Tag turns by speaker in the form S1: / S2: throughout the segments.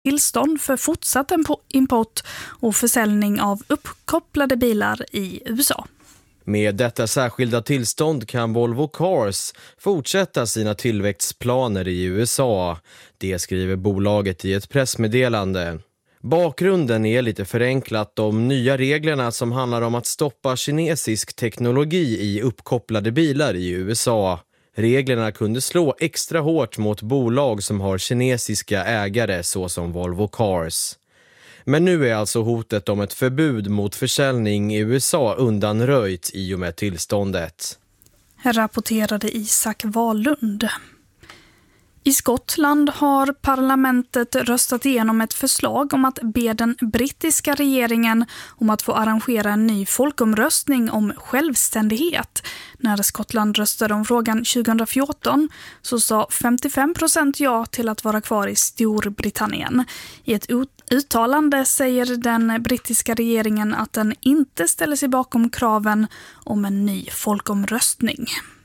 S1: tillstånd för fortsatt import och försäljning av uppkopplade bilar i USA.
S2: Med detta särskilda tillstånd kan Volvo Cars fortsätta sina tillväxtplaner i USA. Det skriver bolaget i ett pressmeddelande. Bakgrunden är lite förenklat de nya reglerna som handlar om att stoppa kinesisk teknologi i uppkopplade bilar i USA. Reglerna kunde slå extra hårt mot bolag som har kinesiska ägare såsom Volvo Cars. Men nu är alltså hotet om ett förbud mot försäljning i USA undanröjt i och med tillståndet.
S1: Rapporterade Isak Wahlund. I Skottland har parlamentet röstat igenom ett förslag om att be den brittiska regeringen om att få arrangera en ny folkomröstning om självständighet. När Skottland röstade om frågan 2014 så sa 55% ja till att vara kvar i Storbritannien. I ett uttalande säger den brittiska regeringen att den inte ställer sig bakom kraven om en ny folkomröstning.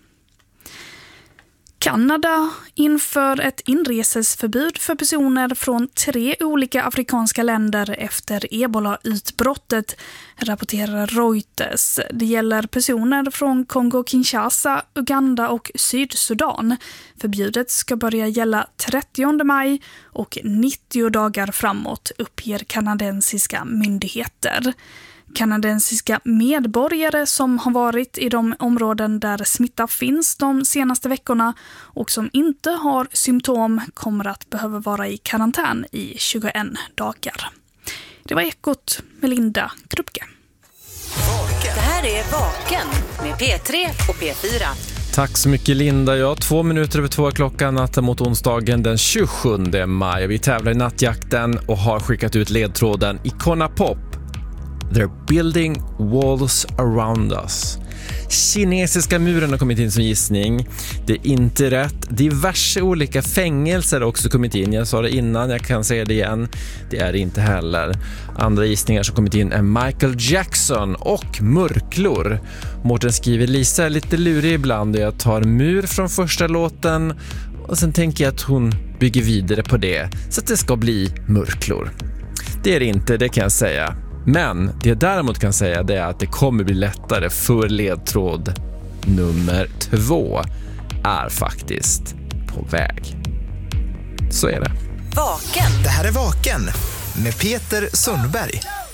S1: Kanada inför ett inresesförbud för personer från 3 olika afrikanska länder efter Ebola-utbrottet, rapporterar Reuters. Det gäller personer från Kongo-Kinshasa, Uganda och Sydsudan. Förbjudet ska börja gälla 30 maj och 90 dagar framåt, uppger kanadensiska myndigheter. Kanadensiska medborgare som har varit i de områden där smitta finns de senaste veckorna och som inte har symptom kommer att behöva vara i karantän i 21 dagar. Det var Ekot med Linda Krupke.
S3: Det här är Vaken med P3 och P4.
S4: Tack så mycket Linda. Ja, 2 minuter över 2 klockan natten mot onsdagen den 27 maj. Vi tävlar i nattjakten och har skickat ut ledtråden Icona Pop. They're building walls around us. Kinesiska muren har kommit in som gissning. Det är inte rätt. Diverse olika fängelser har också kommit in. Jag sa det innan, jag kan säga det igen. Det är det inte heller. Andra gissningar som kommit in är Michael Jackson och murklor. Mårten skriver Lisa är lite lurig ibland och jag tar mur från första låten och sen tänker jag att hon bygger vidare på det så att det ska bli murklor. Det är det inte, det kan jag säga. Men det jag däremot kan säga det är att det kommer bli lättare för ledtråd nummer 2 är faktiskt på väg. Så är det.
S3: Vaken.
S5: Det här är Vaken med Peter Sundberg.